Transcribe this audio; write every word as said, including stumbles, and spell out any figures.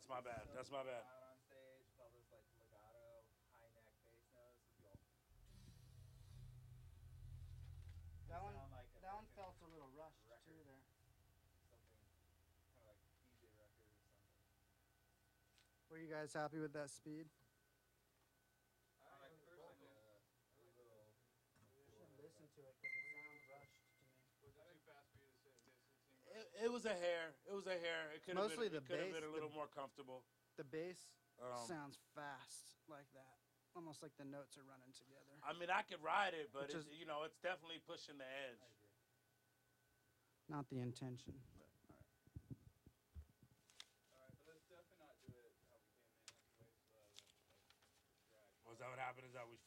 That's my bad. That's my bad. Out on stage with all those like legato, high neck bass notes. It'd be all. That one, sound like a that one freaking felt a little rushed record. too there. Something kind of like D J record or something. Were you guys happy with that speed? I like the first like a, a little. I should listen to it because it sounds rushed to me. Was it too fast for you to sit? It It, it was a hair. It was a hair. It could have Mostly been. the It could have bass, been a little the- more comfortable. The bass Um, sounds fast like that, almost like the notes are running together. I mean, I could ride it, but Which it's, is- you know, it's definitely pushing the edge. Not the intention. But, all right. Alright, but let's definitely not do it how we came in. Let's wait for the, like, drag. Was that what happened? Is that we